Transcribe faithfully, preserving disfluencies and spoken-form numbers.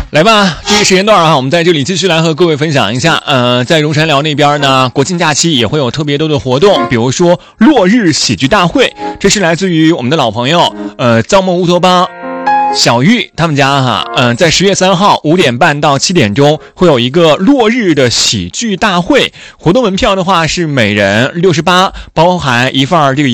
来吧，这个时间段啊，我们在这里继续来和各位分享一下。呃，在荣山寮那边呢，国庆假期也会有特别多的活动，比如说落日喜剧大会，这是来自于我们的老朋友，呃，造梦乌托邦。小玉他们家哈，嗯、呃，在十月三号五点半到七点钟会有一个落日的喜剧大会，活动门票的话是每人六十八，包含一份这个